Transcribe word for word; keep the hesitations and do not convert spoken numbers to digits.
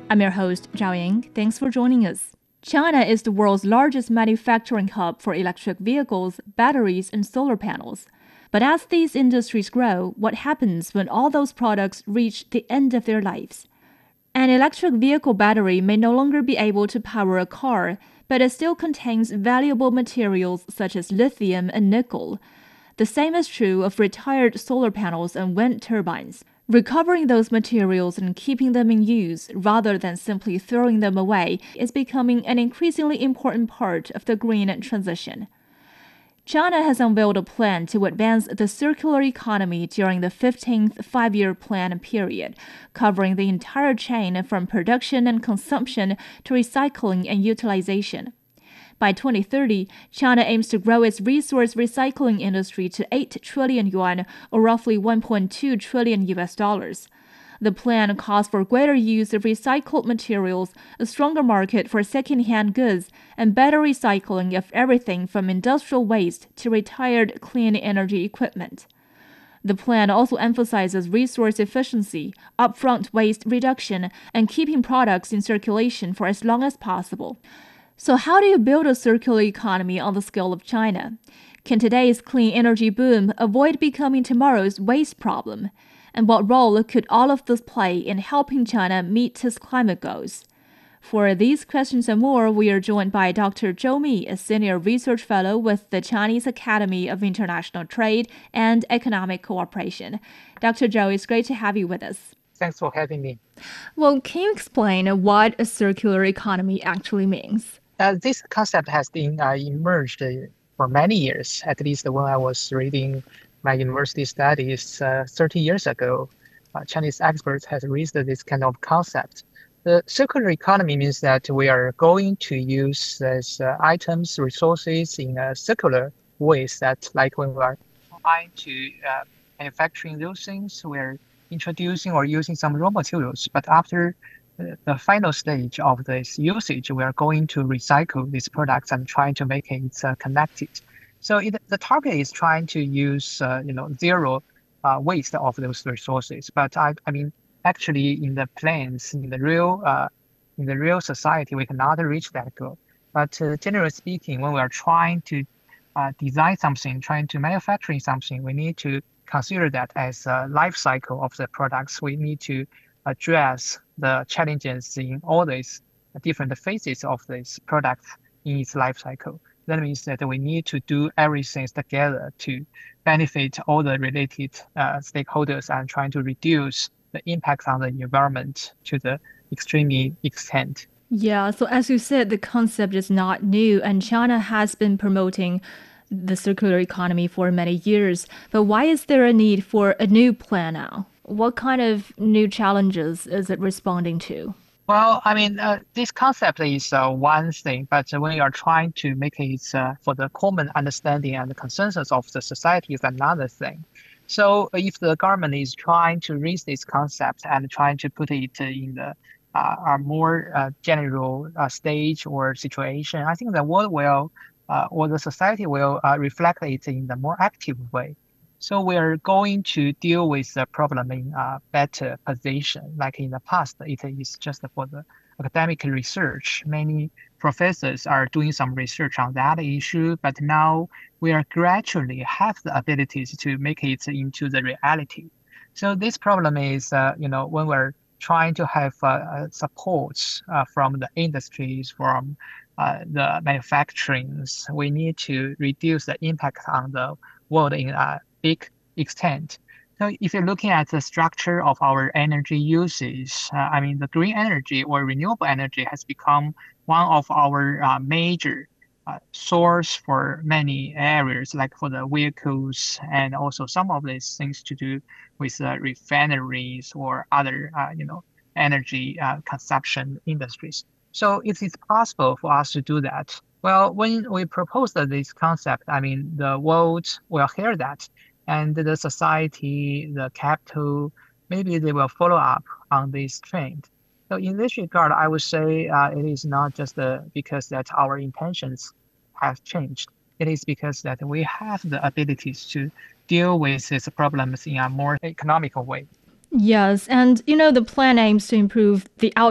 I'm your host, Zhao Ying. Thanks for joining us. China is the world's largest manufacturing hub for electric vehicles, batteries, and solar panels. But as these industries grow, what happens when all those products reach the end of their lives? An electric vehicle battery may no longer be able to power a car, but it still contains valuable materials such as lithium and nickel. The same is true of retired solar panels and wind turbines. Recovering those materials and keeping them in use, rather than simply throwing them away, is becoming an increasingly important part of the green transition. China has unveiled a plan to advance the circular economy during the fifteenth Five-Year Plan period, covering the entire chain from production and consumption to recycling and utilization. By twenty thirty, China aims to grow its resource recycling industry to eight trillion yuan, or roughly one point two trillion U S dollars. The plan calls for greater use of recycled materials, a stronger market for second-hand goods, and better recycling of everything from industrial waste to retired clean energy equipment. The plan also emphasizes resource efficiency, upfront waste reduction, and keeping products in circulation for as long as possible. So how do you build a circular economy on the scale of China? Can today's clean energy boom avoid becoming tomorrow's waste problem? And what role could all of this play in helping China meet its climate goals? For these questions and more, we are joined by Doctor Zhou Mi, a senior research fellow with the Chinese Academy of International Trade and Economic Cooperation. Doctor Zhou, it's great to have you with us. Thanks for having me. Well, can you explain what a circular economy actually means? Uh, this concept has been uh, emerged uh, for many years, at least when I was reading my university studies uh, thirty years ago. Uh, Chinese experts have raised this kind of concept. The circular economy means that we are going to use these uh, items, resources in a circular ways that, like when we are trying to uh, manufacturing those things, we're introducing or using some raw materials, but after the final stage of this usage, we are going to recycle these products and trying to make it uh, connected. So it, the target is trying to use, uh, you know, zero uh, waste of those resources. But I, I mean, actually, in the plans, in the real, uh, in the real society, we cannot reach that goal. But uh, generally speaking, when we are trying to uh, design something, trying to manufacture something, we need to consider that as a life cycle of the products. We need to address the challenges in all these different phases of this product in its life cycle. That means that we need to do everything together to benefit all the related uh, stakeholders and trying to reduce the impact on the environment to the extreme extent. Yeah, so as you said, the concept is not new, and China has been promoting the circular economy for many years. But why is there a need for a new plan now? What kind of new challenges is it responding to? Well, I mean, uh, this concept is uh, one thing, but when you are trying to make it uh, for the common understanding and the consensus of the society is another thing. So if the government is trying to raise this concept and trying to put it in the uh, a more uh, general uh, stage or situation, I think the world will, uh, or the society will uh, reflect it in the more active way. So we are going to deal with the problem in a better position. Like in the past, it is just for the academic research. Many professors are doing some research on that issue, but now we are gradually have the abilities to make it into the reality. So this problem is, uh, you know, when we're trying to have uh, support uh, from the industries, from uh, the manufacturing, we need to reduce the impact on the world in a big extent. So if you're looking at the structure of our energy usage, uh, I mean, the green energy or renewable energy has become one of our uh, major uh, source for many areas, like for the vehicles and also some of these things to do with uh, refineries or other, uh, you know, energy uh, consumption industries. So it is possible for us to do that. Well, when we proposed this concept, I mean, the world will hear that, and the society, the capital, maybe they will follow up on this trend. So in this regard, I would say uh, it is not just uh, because that our intentions have changed. It is because that we have the abilities to deal with these problems in a more economical way. Yes, and you know, the plan aims to improve the